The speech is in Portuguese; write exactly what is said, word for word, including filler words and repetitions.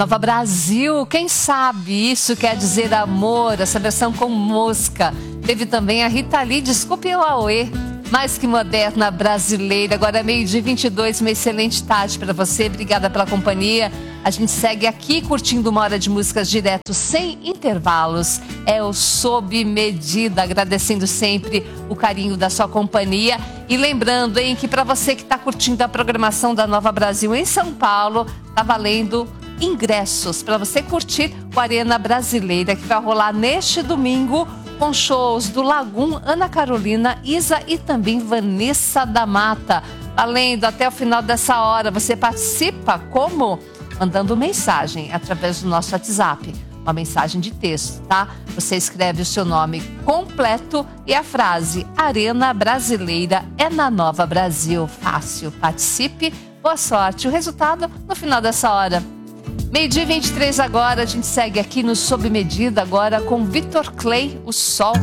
Nova Brasil, quem sabe isso quer dizer amor, essa versão com Mosca. Teve também a Rita Lee, Desculpe o Auê, mais que moderna brasileira. Agora meio-dia e vinte e dois, uma excelente tarde para você, obrigada pela companhia. A gente segue aqui curtindo uma hora de músicas direto, sem intervalos. É o Sob Medida, agradecendo sempre o carinho da sua companhia. E lembrando, hein, que para você que está curtindo a programação da Nova Brasil em São Paulo, tá valendo ingressos para você curtir o Arena Brasileira, que vai rolar neste domingo com shows do Lagum, Ana Carolina, Isa e também Vanessa da Mata. Valendo até o final dessa hora, você participa como? Mandando mensagem através do nosso WhatsApp, uma mensagem de texto, tá? Você escreve o seu nome completo e a frase Arena Brasileira é na Nova Brasil. Fácil, participe, boa sorte. O resultado no final dessa hora. Meio-dia e vinte e três agora, a gente segue aqui no Sob Medida agora com Vitor Clay, O Sol.